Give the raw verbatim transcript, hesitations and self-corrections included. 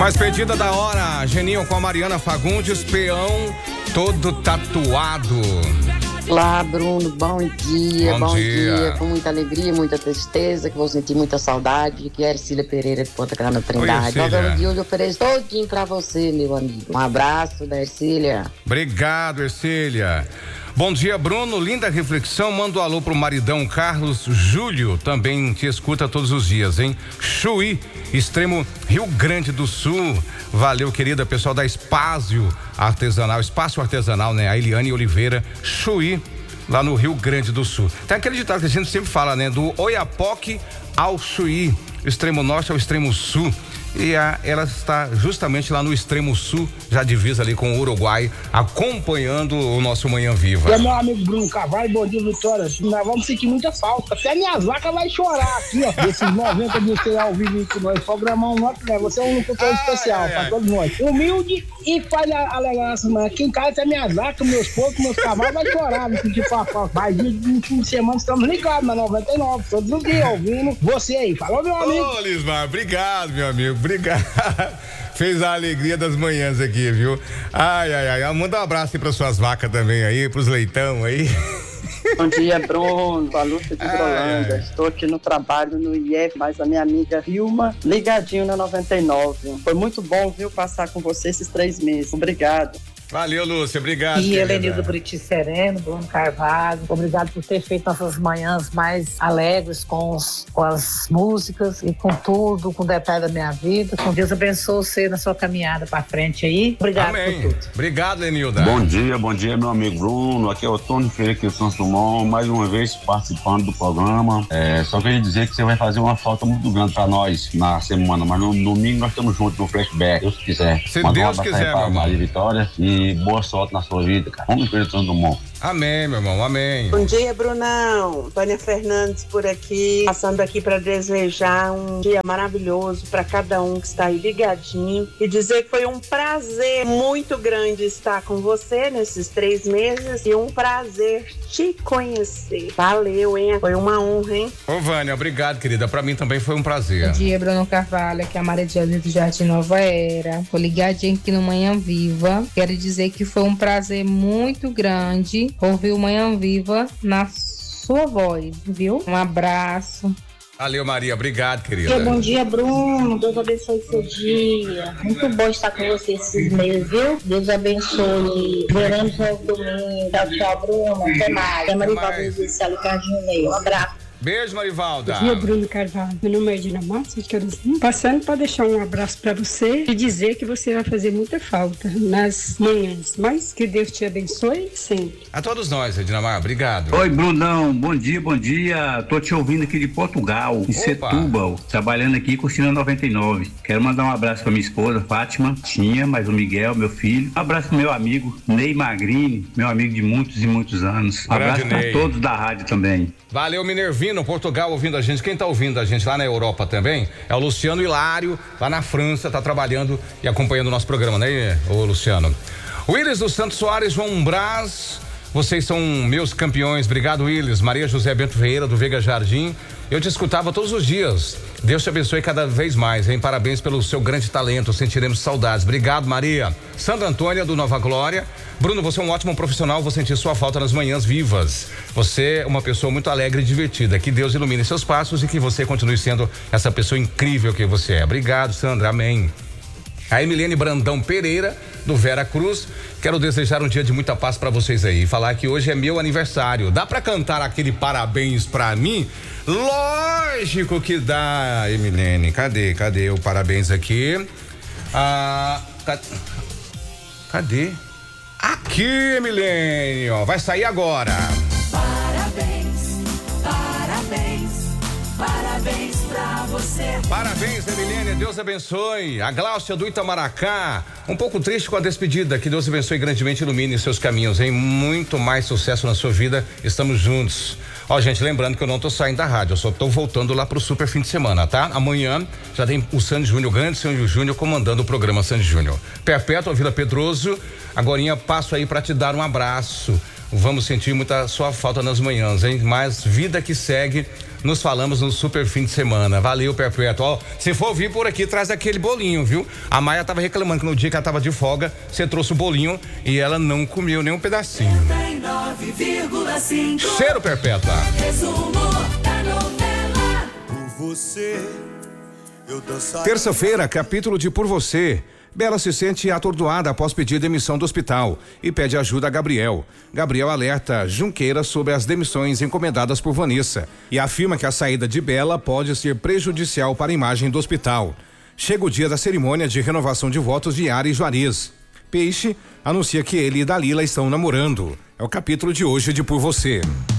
Mais pedida da hora, Geninho com a Mariana Fagundes, peão todo tatuado. Olá, Bruno, bom dia, bom, bom dia. dia, com muita alegria, muita tristeza, que vou sentir muita saudade, que é Ercília Pereira de Ponta Cana Trindade. Novela de hoje eu ofereço todinho pra você, meu amigo. Um abraço da Ercília. Obrigado, Ercília. Bom dia, Bruno, linda reflexão, manda um alô pro maridão Carlos Júlio, também te escuta todos os dias, hein? Chuí, extremo Rio Grande do Sul, valeu, querida, pessoal da Espásio Artesanal, Espaço Artesanal, né? A Eliane Oliveira, Chuí, lá no Rio Grande do Sul. Tem aquele ditado que a gente sempre fala, né? Do Oiapoque ao Chuí, extremo norte ao extremo sul. E a, ela está justamente lá no extremo sul, já divisa ali com o Uruguai, acompanhando o nosso Manhã Viva. É meu amigo Bruno Carvalho, bom dia, Vitória. Nós vamos sentir muita falta. Até minha vaca vai chorar aqui, ó. Esses noventa de você ao vivo com nós. Programar um nosso, né? Você é um locutor especial para todos nós. Humilde e faz a alegação, mas aqui em casa até minha vaca, meus porcos, meus cavalos vai chorar, não sentir falta. Mas no fim de semana estamos ligados na noventa e nove, todos os dias ouvindo você aí. Falou, meu amigo. Ô, Lismar, obrigado, meu amigo. Obrigado. Fez a alegria das manhãs aqui, viu? Ai, ai, ai. Manda um abraço aí para suas vacas também aí, pros leitão aí. Bom dia, Bruno. A Lúcia de Rolanda. Estou aqui no trabalho no I F, mas a minha amiga Vilma, ligadinho na noventa e nove. Foi muito bom, viu, passar com você esses três meses. Obrigado. Valeu, Lúcia, obrigado. E Helenildo Briti Sereno, Bruno Carvalho, obrigado por ter feito nossas manhãs mais alegres com, os, com as músicas e com tudo, com o detalhe da minha vida. Com Deus abençoe você na sua caminhada pra frente aí. Obrigado. Amém. Por tudo. Obrigado, Lenilda. Bom dia, bom dia, meu amigo Bruno. Aqui é o Tony Ferreira aqui do Santos Dumont, mais uma vez participando do programa. É, só queria dizer que você vai fazer uma falta muito grande pra nós na semana, mas no domingo nós estamos juntos no flashback, Deus quiser. Se Manda Deus quiser, meu irmão. Vitória e E boa sorte na sua vida, cara. Vamos ver todo mundo. Amém, meu irmão, amém. Bom dia, Brunão. Tônia Fernandes por aqui, passando aqui para desejar um dia maravilhoso para cada um que está aí ligadinho e dizer que foi um prazer muito grande estar com você nesses três meses e um prazer te conhecer. Valeu, hein? Foi uma honra, hein? Ô, Vânia, obrigado, querida. Para mim também foi um prazer. Bom dia, Bruno Carvalho, aqui é a Maria de Alito do Jardim Nova Era. Tô ligadinho aqui no Manhã Viva. Quero dizer que foi um prazer muito grande ouvir o Manhã Viva na sua voz, viu? Um abraço. Valeu, Maria. Obrigado, querida. Bom dia, Bruno. Deus abençoe seu dia. Muito bom estar com você esses meses, viu? Deus abençoe. Veremos no domingo. Tchau, tchau, Bruno. Até mais. É Marivaldo Gisele Cardinei. Um abraço. Beijo, Marivalda. Bom dia, Bruno Carvalho. Meu nome é Edna Massa, de Caruzinho. Passando para deixar um abraço para você e dizer que você vai fazer muita falta nas manhãs. Mas que Deus te abençoe sempre. A todos nós, Edna Mar, obrigado. Oi, Brunão. Bom dia, bom dia. Tô te ouvindo aqui de Portugal, em Opa. Setúbal, trabalhando aqui curtindo a noventa e nove. Quero mandar um abraço para minha esposa, Fátima, Tinha, mais o Miguel, meu filho. Um abraço pro meu amigo Ney Magrini, meu amigo de muitos e muitos anos. Um abraço para todos da rádio também. Valeu, Minervino, Portugal, ouvindo a gente. Quem tá ouvindo a gente lá na Europa também é o Luciano Hilário, lá na França, tá trabalhando e acompanhando o nosso programa, né, ô Luciano? Willis dos Santos Soares, João Braz, vocês são meus campeões. Obrigado, Willis. Maria José Bento Ferreira, do Veiga Jardim. Eu te escutava todos os dias. Deus te abençoe cada vez mais, hein? Parabéns pelo seu grande talento. Sentiremos saudades. Obrigado, Maria. Sandra Antônia, do Nova Glória. Bruno, você é um ótimo profissional. Vou sentir sua falta nas manhãs vivas. Você é uma pessoa muito alegre e divertida. Que Deus ilumine seus passos e que você continue sendo essa pessoa incrível que você é. Obrigado, Sandra. Amém. A Emilene Brandão Pereira, do Vera Cruz. Quero desejar um dia de muita paz pra vocês aí. Falar que hoje é meu aniversário. Dá pra cantar aquele parabéns pra mim? Lógico que dá, Emilene. Cadê? Cadê o parabéns aqui? Ah, cadê? Aqui, Emilene, ó. Vai sair agora. Parabéns, parabéns, parabéns pra você. Parabéns, Emilene, Deus abençoe. A Gláucia do Itamaracá, um pouco triste com a despedida. Que Deus abençoe grandemente, ilumine seus caminhos, hein? Muito mais sucesso na sua vida. Estamos juntos. Ó, gente, lembrando que eu não tô saindo da rádio, eu só tô voltando lá pro super fim de semana, tá? Amanhã já tem o Sandy Júnior, grande Sandy Júnior, comandando o programa Sandy Júnior. Perpétua, Vila Pedroso, agorinha passo aí pra te dar um abraço. Vamos sentir muita sua falta nas manhãs, hein? Mas vida que segue, nos falamos no super fim de semana. Valeu, Perpétua. Ó, se for vir por aqui, traz aquele bolinho, viu? A Maia tava reclamando que no dia que ela tava de folga, você trouxe o bolinho e ela não comeu nem um pedacinho. nove vírgula cinco Cheiro, Perpétua. Resumo da novela. Por você, eu dançaria. Terça-feira, capítulo de Por Você. Bela se sente atordoada após pedir demissão do hospital e pede ajuda a Gabriel. Gabriel alerta Junqueira sobre as demissões encomendadas por Vanessa e afirma que a saída de Bela pode ser prejudicial para a imagem do hospital. Chega o dia da cerimônia de renovação de votos de Yara e Juarez. Peixe anuncia que ele e Dalila estão namorando. É o capítulo de hoje de Por Você.